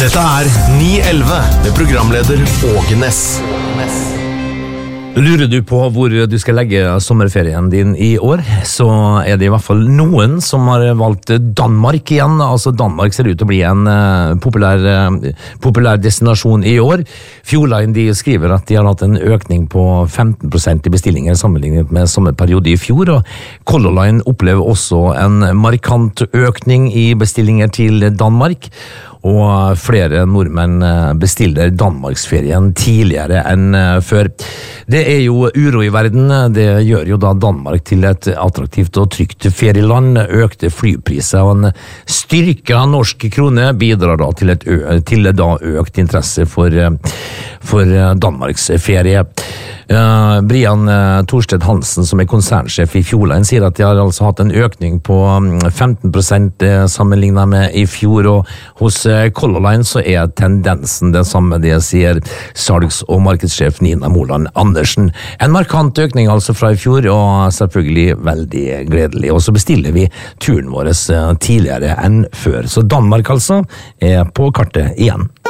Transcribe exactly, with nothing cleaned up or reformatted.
Dette er ni elleve med programleder Åge Ness. Lurer du på hvor du skal legge sommerferien din i år, så er det i hvert fall noen som har valgt Danmark igjen. Altså Danmark ser ut til å bli en uh, populær, uh, populær destinasjon i år. Fjordline de skriver at de har hatt en økning på femten prosent i bestillinger sammenlignet med samme periode i fjor, og Color Line opplever også en markant økning i bestillinger til Danmark. Og flere nordmenn bestiller Danmarksferien tidligere enn før. Det er jo uro i verden, det gjør jo da Danmark til et attraktivt og trygt ferieland. Økte flypriser og en styrke av norsk krone bidrar da til, et ø til da økt interesse for, for Danmarks ferie. Uh, Brian uh, Torsted Hansen, som er konsernsjef i Fjordline, sier at de har altså hatt en økning på um, femten prosent uh, sammenlignet med i fjor, og hos uh, Color Line så er tendensen det samme, det sier salgs- og markedssjef Nina Moland Andersen. En markant økning altså fra i fjor, og selvfølgelig veldig gledelig. Og så bestiller vi turen vår uh, tidligere enn før. Så Danmark altså er på kartet igjen.